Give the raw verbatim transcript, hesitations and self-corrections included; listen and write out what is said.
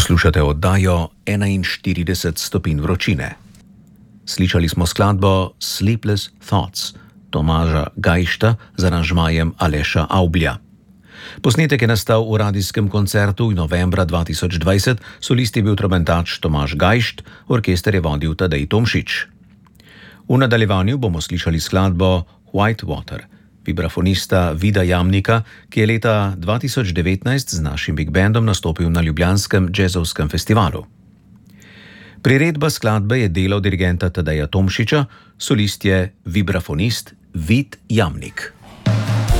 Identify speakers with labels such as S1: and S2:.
S1: Poslušate oddajo enainštirideset stopinj vročine. Slišali smo skladbo Sleepless Thoughts Tomaža Gajšta z aranžmajem Aleša Avblja. Posnetek je nastal v radijskem koncertu novembra dva tisoč dvajset, solist je bil trobentač Tomaž Gajšt, orkester je vodil Tadej Tomšič. V nadaljevanju bomo slišali skladbo White Water vibrafonista Vida Jamnika, ki je leta dva tisoč devetnajst z našim big bandom nastopil na ljubljanskem džezovskem festivalu. Priredba skladbe je delo dirigenta Tadeja Tomšiča, solist je vibrafonist Vid Jamnik.